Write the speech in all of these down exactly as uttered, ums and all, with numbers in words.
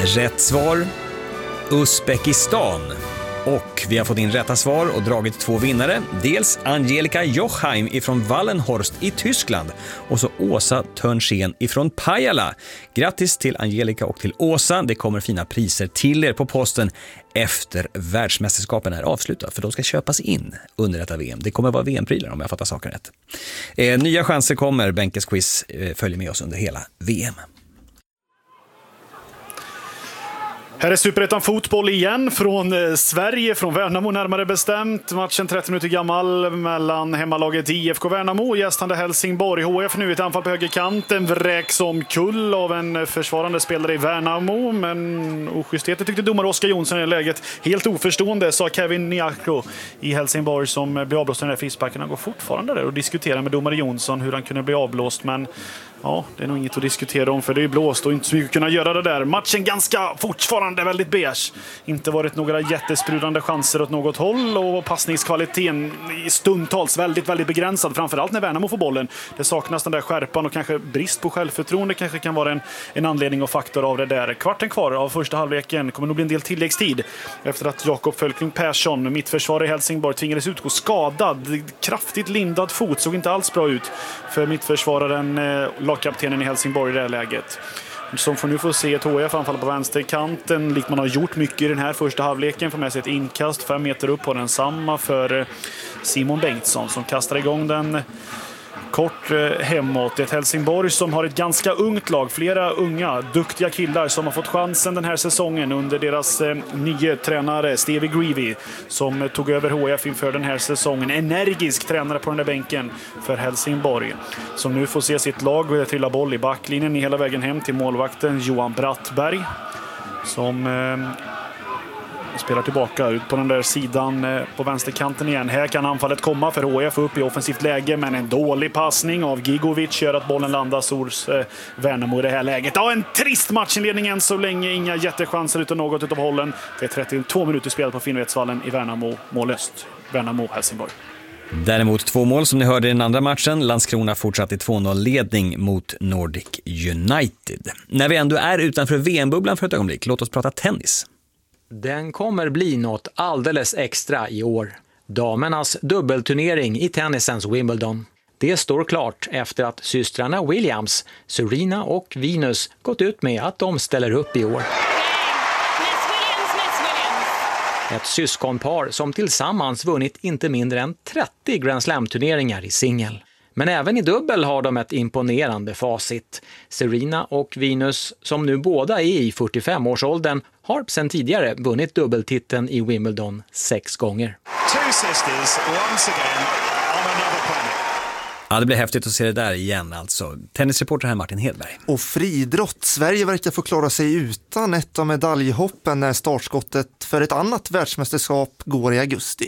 Rätt svar, Uzbekistan. Och vi har fått in rätta svar och dragit två vinnare. Dels Angelica Jochheim ifrån Wallenhorst i Tyskland och så Åsa Törnsén ifrån Pajala. Grattis till Angelica och till Åsa. Det kommer fina priser till er på posten efter världsmästerskapen är avslutat, för de ska köpas in under detta V M. Det kommer vara V M-prylar om jag fattar saken rätt. Eh, nya chanser kommer. Bänkes quiz eh, följer med oss under hela V M. Här är Superettan fotboll igen från eh, Sverige, från Värnamo närmare bestämt. Matchen trettio minuter gammal mellan hemmalaget I F K Värnamo och gästande Helsingborg. H F nu ett anfall på högerkanten, vräks omkull av en försvarande spelare i Värnamo. Men oschystheter tyckte domare Oskar Jonsson i läget. Helt oförstående, sa Kevin Niakko i Helsingborg som blev avblåst i den här frisparken. Han går fortfarande där och diskuterar med domare Jonsson hur han kunde bli avblåst, men ja, det är nog inget att diskutera om, för det är blåst och inte så mycket att kunna göra det där. Matchen ganska fortfarande väldigt beige. Inte varit några jättesprudande chanser åt något håll och passningskvaliteten i stundtals väldigt, väldigt begränsad. Framförallt när Värnamo får bollen. Det saknas den där skärpan och kanske brist på självförtroende kanske kan vara en, en anledning och faktor av det där. Kvarten kvar av första halvleken kommer nog bli en del tilläggstid efter att Jakob Fölkling Persson, mittförsvarare i Helsingborg, tvingades utgå skadad. Kraftigt lindad fot, såg inte alls bra ut för mittförsvararen, eh, lagkaptenen i Helsingborg i det här läget. Som får nu få se ett H F anfalla på vänsterkanten, likt man har gjort mycket i den här första halvleken. Får med sig ett inkast fem meter upp på den samma för Simon Bengtsson som kastar igång den kort hemåt. Ett Helsingborg som har ett ganska ungt lag. Flera unga, duktiga killar som har fått chansen den här säsongen under deras eh, nya tränare Stevie Greavy som tog över H F inför den här säsongen. Energisk tränare på den där bänken för Helsingborg. Som nu får se sitt lag trilla boll i backlinjen hela vägen hem till målvakten Johan Brattberg. Som Eh, spelar tillbaka ut på den där sidan på vänsterkanten igen. Här kan anfallet komma för H F upp i offensivt läge, men en dålig passning av Gigovic gör att bollen landas hos eh, Värnamo i det här läget. Ja, en trist matchinledning än så länge. Inga jättechanser utan något utav hållen. Det är trettiotvå minuter spel på Finnvedsvallen i Värnamo, målöst. Värnamo-Helsingborg. Däremot två mål som ni hörde i den andra matchen. Landskrona fortsatte två noll-ledning mot Nordic United. När vi ändå är utanför V M-bubblan för ett ögonblick, låt oss prata tennis. Den kommer bli något alldeles extra i år. Damernas dubbelturnering i tennisens Wimbledon. Det står klart efter att systrarna Williams, Serena och Venus gått ut med att de ställer upp i år. Ett syskonpar som tillsammans vunnit inte mindre än trettio Grand Slam-turneringar i singel. Men även i dubbel har de ett imponerande facit. Serena och Venus, som nu båda är i fyrtiofem-årsåldern, har sedan tidigare vunnit dubbeltiteln i Wimbledon sex gånger. Two sisters once again on another planet. Ja, det blir häftigt att se det där igen alltså. Tennisreporter här Martin Hedberg. Och friidrott. Sverige verkar få klara sig utan ett av medaljhoppen när startskottet för ett annat världsmästerskap går i augusti.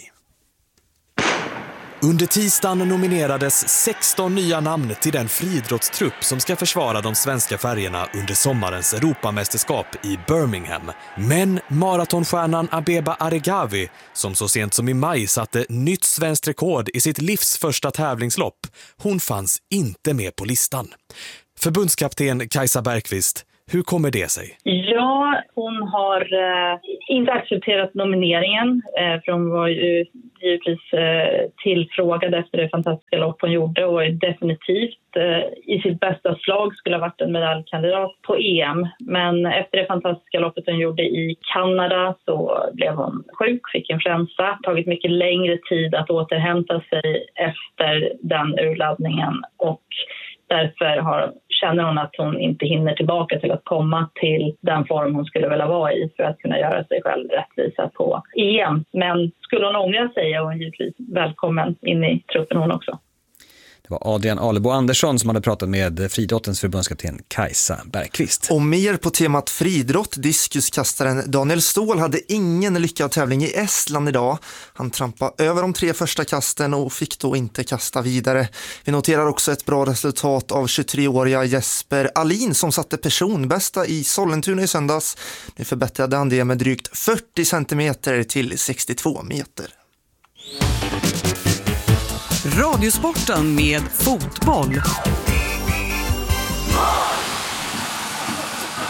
Under tisdagen nominerades sexton nya namn till den friidrottstrupp som ska försvara de svenska färgerna under sommarens Europamästerskap i Birmingham. Men maratonstjärnan Abeba Aregawi, som så sent som i maj satte nytt svenskt rekord i sitt livs första tävlingslopp, hon fanns inte med på listan. Förbundskapten Kajsa Bergqvist, hur kommer det sig? Ja, hon har eh, inte accepterat nomineringen eh, för hon var ju givetvis eh, tillfrågad efter det fantastiska lopp hon gjorde och definitivt eh, i sitt bästa slag skulle ha varit en medaljkandidat på E M. Men efter det fantastiska loppet hon gjorde i Kanada så blev hon sjuk, fick influensa. Tagit mycket längre tid att återhämta sig efter den urladdningen och därför har, känner hon att hon inte hinner tillbaka till att komma till den form hon skulle vilja vara i för att kunna göra sig själv rättvisa på E M. Men skulle hon ångra sig är hon givetvis välkommen in i truppen hon också. Det var Adrian Alebo Andersson som hade pratat med friidrottens förbundskapten Kajsa Bergqvist. Och mer på temat friidrott. Diskuskastaren Daniel Ståhl hade ingen lyckad tävling i Estland idag. Han trampade över de tre första kasten och fick då inte kasta vidare. Vi noterar också ett bra resultat av tjugotre-åriga Jesper Alin som satte personbästa i Sollentuna i söndags. Nu förbättrade han det med drygt fyrtio centimeter till sextiotvå meter. Radiosporten med fotboll.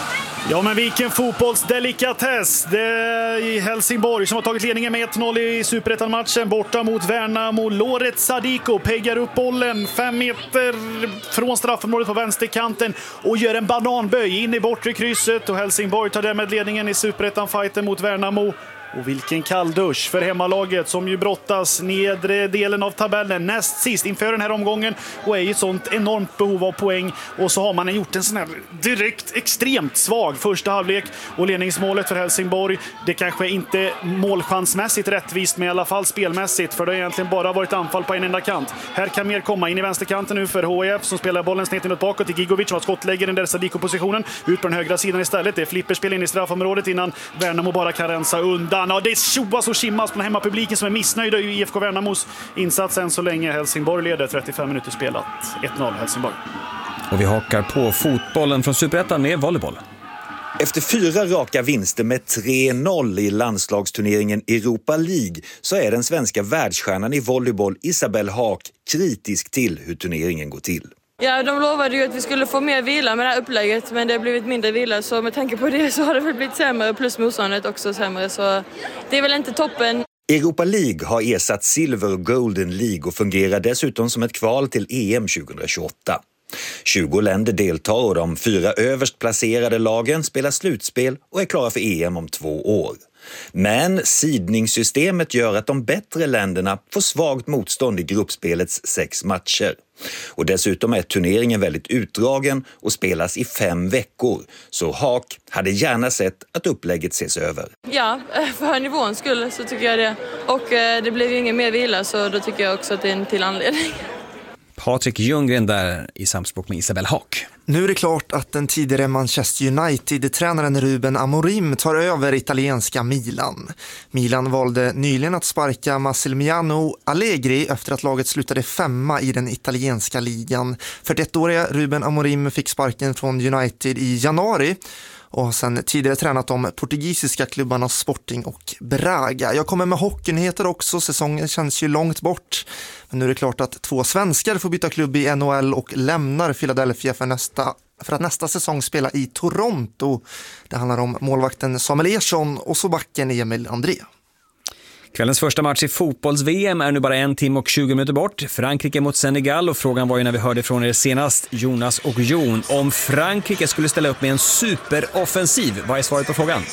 Ja, men vilken fotbollsdelikatess. Det är i Helsingborg som har tagit ledningen med ett noll i Superettan-matchen borta mot Värnamo. Loret Sadiko peggar upp bollen fem meter från straffområdet på vänsterkanten och gör en bananböj in i bortre krysset. Och Helsingborg tar därmed ledningen i Superettan-fighten mot Värnamo. Och vilken kalldusch för hemmalaget som ju brottas nedre delen av tabellen näst sist inför den här omgången och är i ett sånt enormt behov av poäng. Och så har man gjort en sån här direkt extremt svag första halvlek och ledningsmålet för Helsingborg, det kanske inte målchansmässigt rättvist men i alla fall spelmässigt, för det har egentligen bara varit anfall på en enda kant. Här kan mer komma in i vänsterkanten nu för H I F som spelar bollen snett inåt bakåt till Gigovic och har skottlägger den där Sadiko-positionen ut på den högra sidan istället. Det är flipperspel in i straffområdet innan Värnamo bara kan rensa undan. Ja, det tjoas och skimmas på den hemmapubliken som är missnöjda i I F K Värnamos insats än så länge. Helsingborg leder trettiofem minuter spelat. ett noll Helsingborg. Och vi hakar på fotbollen från Superettan med volleyboll. Efter fyra raka vinster med tre noll i landslagsturneringen Europa League så är den svenska världsstjärnan i volleyboll Isabelle Haak kritisk till hur turneringen går till. Ja, de lovade ju att vi skulle få mer vila med det här upplägget, men det har blivit mindre vila, så med tanke på det så har det väl blivit sämre, plus motståndet också sämre, så det är väl inte toppen. Europa League har ersatt Silver och Golden League och fungerar dessutom som ett kval till E M tjugohundratjugoåtta. tjugo länder deltar och de fyra överst placerade lagen spelar slutspel och är klara för E M om två år. Men sidningssystemet gör att de bättre länderna får svagt motstånd i gruppspelets sex matcher. Och dessutom är turneringen väldigt utdragen och spelas i fem veckor. Så Haak hade gärna sett att upplägget ses över. Ja, för nivåns skull så tycker jag det. Och det blev ju ingen mer vila, så då tycker jag också att det är en till anledning. Patrik Ljunggren där i samspråk med Isabelle Haak. Nu är det klart att den tidigare Manchester United-tränaren Ruben Amorim tar över italienska Milan. Milan valde nyligen att sparka Massimiliano Allegri efter att laget slutade femma i den italienska ligan. fyrtioettåriga Ruben Amorim fick sparken från United i januari och har sedan tidigare tränat de portugisiska klubbarna Sporting och Braga. Jag kommer med hockeynyheter också, säsongen känns ju långt bort. Men nu är det klart att två svenskar får byta klubb i N H L och lämnar Philadelphia för, nästa, för att nästa säsong spela i Toronto. Det handlar om målvakten Samuel Ersson och så backen Emil André. Kvällens första match i fotbolls-V M är nu bara en timme och tjugo minuter bort. Frankrike mot Senegal, och frågan var ju när vi hörde från er senast, Jonas och Jon, om Frankrike skulle ställa upp med en superoffensiv. Vad är svaret på frågan?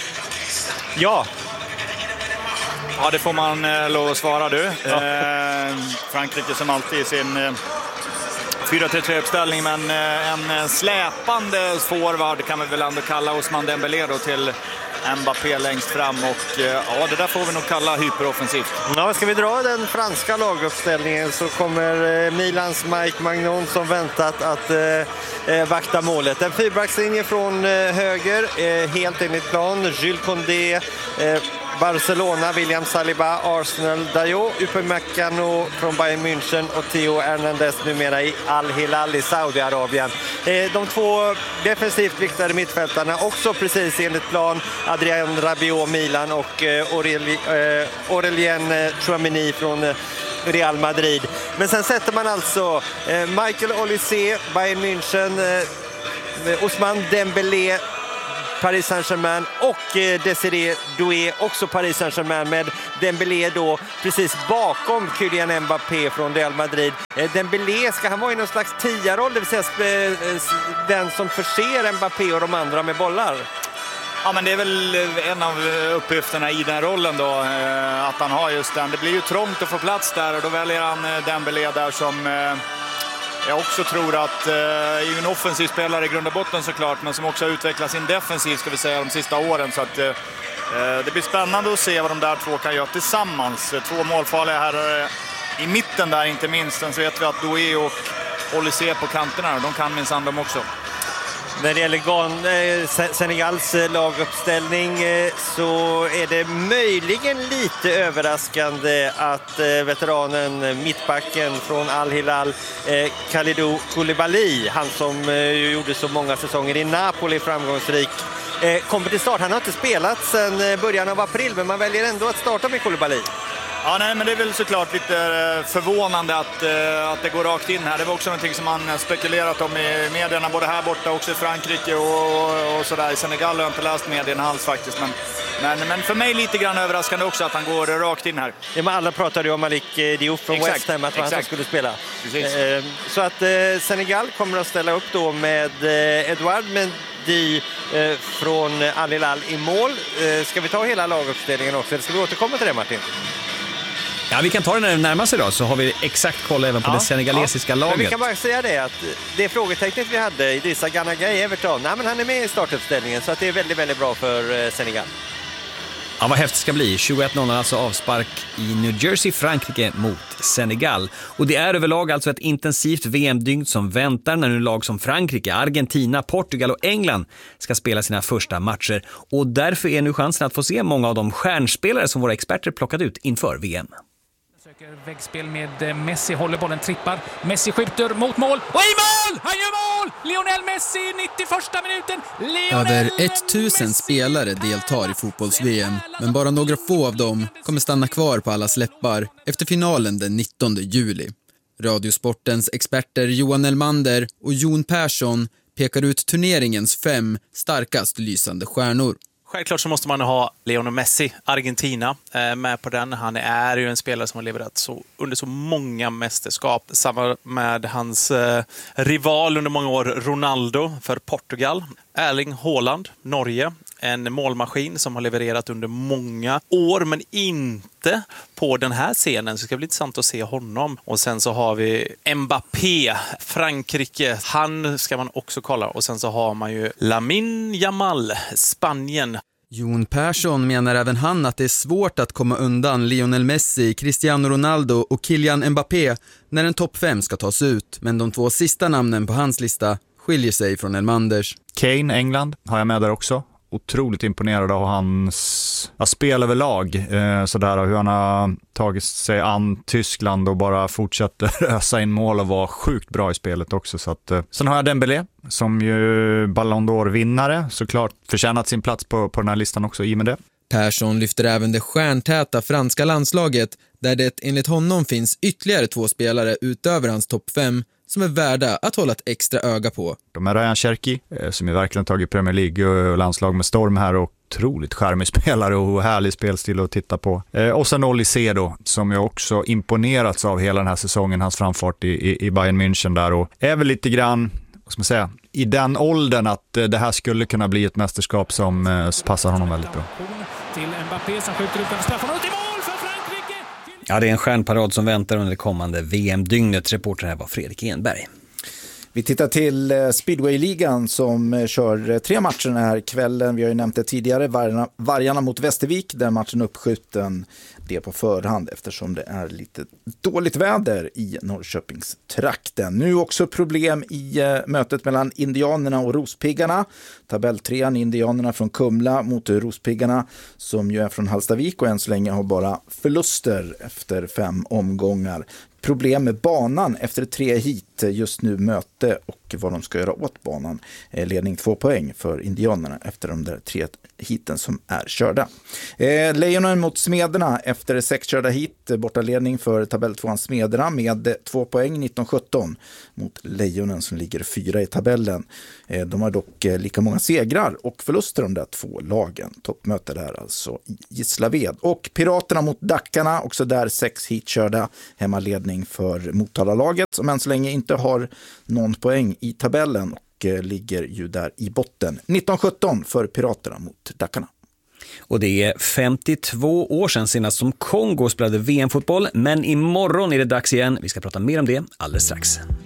Ja. Ja, det får man eh, lov att svara du. Ja. Eh, Frankrike som alltid i sin eh, fyra tre tre-uppställning, men eh, en släpande forward kan vi väl ändå kalla Ousmane Dembélé då till Mbappé längst fram, och ja, det där får vi nog kalla hyperoffensivt. Ja, ska vi dra den franska laguppställningen så kommer Milans Mike Magnon som väntat att eh, vakta målet. En fyrbackslinje från eh, höger, eh, helt enligt plan. Jules Condé, eh, Barcelona, William Saliba, Arsenal, Dayot, Upamecano från Bayern München och Theo Hernandez numera i Al Hilal i Saudiarabien. Eh, de två defensivt viktade mittfältarna också precis enligt plan. Adrien Rabiot, Milan, och eh, Aurélien eh, Tchouameni från eh, Real Madrid. Men sen sätter man alltså eh, Michael Olise, Bayern München, eh, Ousmane Dembélé, Paris Saint-Germain, och eh, Desiré Doué, också Paris Saint-Germain, med Dembélé då precis bakom Kylian Mbappé från Real Madrid. Eh, Dembélé, ska han vara i någon slags tia-roll, det vill säga sp- den som förser Mbappé och de andra med bollar? Ja, men det är väl en av uppgifterna i den rollen då, att han har just den. Det blir ju trångt att få plats där, och då väljer han Dembélé där som jag också tror att är en offensiv spelare i grund och botten såklart, men som också har utvecklat sin defensiv, ska vi säga, de sista åren. Så att det blir spännande att se vad de där två kan göra tillsammans. Två målfarliga här i mitten där inte minst. Sen så vet vi att Doué och Olise på kanterna, de kan minsann dem också. När det gäller Gan- Senegals laguppställning så är det möjligen lite överraskande att veteranen mittbacken från Al Hilal, Kalidou Koulibaly, han som gjorde så många säsonger i Napoli framgångsrik, kommer till start. Han har inte spelat sedan början av april, men man väljer ändå att starta med Koulibaly. Ja, nej, men det är väl såklart lite förvånande att, att det går rakt in här. Det var också någonting som man spekulerat om i medierna, både här borta och också i Frankrike och, och sådär. I Senegal har jag inte läst medierna alls faktiskt. Men, men, men för mig lite grann överraskande också att han går rakt in här. Ja, men alla pratade ju om Malik Diouf från Exakt, West Ham, att han skulle spela. Precis. Så att Senegal kommer att ställa upp då med Edouard Mendy från Al Hilal i mål. Ska vi ta hela laguppställningen också, eller ska vi återkomma till det, Martin? Ja, vi kan ta det när det närmar sig då, så har vi exakt koll även på ja, det senegalesiska ja. laget. Men vi kan bara säga det att det frågetecknet vi hade, Idrissa Gana Gueye Everton, nej, men han är med i startuppställningen, så att det är väldigt, väldigt bra för Senegal. Ja, vad häftigt ska bli. tjugoett noll alltså avspark i New Jersey, Frankrike mot Senegal. Och det är överlag alltså ett intensivt V M-dygn som väntar när nu lag som Frankrike, Argentina, Portugal och England ska spela sina första matcher. Och därför är nu chansen att få se många av de stjärnspelare som våra experter plockat ut inför V M. Söker väggspel med Messi, håller bollen, trippar. Messi skjuter mot mål. Och i mål! Han gör mål! Lionel Messi, nittioförsta minuten. Lionel Över tusen spelare deltar i fotbolls-V M, men bara några få av dem kommer stanna kvar på alla läppar efter finalen den nittonde juli. Radiosportens experter Johan Elmander och Jon Persson pekar ut turneringens fem starkast lysande stjärnor. Självklart så måste man ha Lionel Messi, Argentina, med på den. Han är ju en spelare som har levererat så, under så många mästerskap. Samma med hans eh, rival under många år, Ronaldo för Portugal. Erling Haaland, Norge. En målmaskin som har levererat under många år, men inte på den här scenen. Så det ska bli intressant att se honom. Och sen så har vi Mbappé, Frankrike. Han ska man också kolla. Och sen så har man ju Lamine Yamal, Spanien. Jon Persson menar även han att det är svårt att komma undan Lionel Messi, Cristiano Ronaldo och Kylian Mbappé när en topp fem ska tas ut. Men de två sista namnen på hans lista skiljer sig från Elmanders. Kane, England, har jag med där också. Otroligt imponerad av hans ja, spel överlag, eh, sådär, och hur han har tagit sig an Tyskland och bara fortsätter ösa in mål och vara sjukt bra i spelet också. Så att, eh. Sen har jag Dembélé som ju Ballon d'Or-vinnare, såklart förtjänat sin plats på, på den här listan också i med det. Persson lyfter även det stjärntäta franska landslaget där det enligt honom finns ytterligare två spelare utöver hans topp fem som är värda att hålla ett extra öga på. De är Ryan Cherki, som är verkligen tagit Premier League och landslag med storm här, och otroligt charmig spelare och härlig spelstil att titta på. Och sen Olise då, som jag också imponerats av hela den här säsongen, hans framfart i, i, i Bayern München där, och är väl lite grann, vad ska man säga, i den åldern att det här skulle kunna bli ett mästerskap som passar honom väldigt bra. Till Mbappé som skjuter upp en straffen och till mål för Frankrike! Ja, det är en stjärnparad som väntar under det kommande V M-dygnet. Reporter här var Fredrik Enberg. Vi tittar till Speedway-ligan som kör tre matcher den här kvällen. Vi har ju nämnt det tidigare, Vargarna, Vargarna mot Västervik, där matchen uppskjuten det på förhand eftersom det är lite dåligt väder i Norrköpingstrakten. Nu också problem i mötet mellan Indianerna och Rospiggarna. Tabelltrean Indianerna från Kumla mot Rospiggarna som ju är från Hallstavik och än så länge har bara förluster efter fem omgångar. Problem med banan efter tre hit, just nu möte och vad de ska göra åt banan. Ledning två poäng för Indianerna efter de där tre hiten som är körda. Eh, Lejonen mot Smederna efter sex körda hit, bortaledning för tabelltvåan Smederna med två poäng, nitton sjutton mot Lejonen som ligger fyra i tabellen. Eh, de har dock eh, lika många segrar och förluster de där två lagen. Toppmöte där alltså i Gislaved. Och Piraterna mot Dackarna, också där sex hit körda, hemmaledning för Motala-laget som än så länge inte har någon poäng i tabellen och ligger ju där i botten. nitton sjutton för Piraterna mot Dackarna. Och det är femtiotvå år sedan senast som Kongo spelade V M-fotboll, men imorgon är det dags igen. Vi ska prata mer om det alldeles strax.